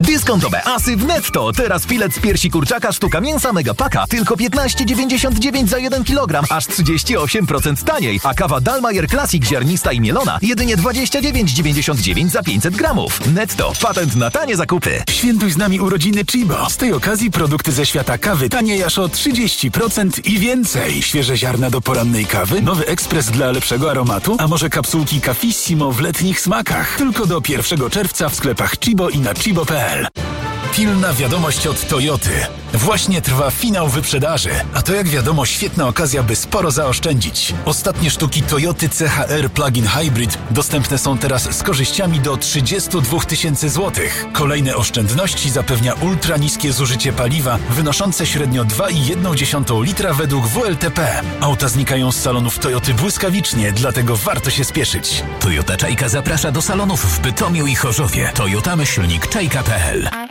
Dyskontowe asy w Netto. Teraz filet z piersi kurczaka sztuka mięsa Megapaka tylko 15,99 za 1 kg, aż 38% taniej. A kawa Dalmayer Classic ziarnista i mielona jedynie 29,99 za 500 gramów. Netto. Patent na tanie zakupy. Świętuj z nami urodziny Chibo. Z tej okazji produkty ze świata kawy taniej aż o 30% i więcej. Świeże ziarna do porannej kawy, nowy ekspres dla lepszego aromatu, a może kapsułki Cafissimo w letnich smakach. Tylko do 1 czerwca w sklepach Chibo i na chibo.pl. Pilna wiadomość od Toyoty. Właśnie trwa finał wyprzedaży, a to jak wiadomo świetna okazja, by sporo zaoszczędzić. Ostatnie sztuki Toyoty CHR Plug-in Hybrid dostępne są teraz z korzyściami do 32 000 złotych. Kolejne oszczędności zapewnia ultra niskie zużycie paliwa, wynoszące średnio 2,1 litra według WLTP. Auta znikają z salonów Toyoty błyskawicznie, dlatego warto się spieszyć. Toyota Czajka zaprasza do salonów w Bytomiu i Chorzowie. Toyota-czajka.pl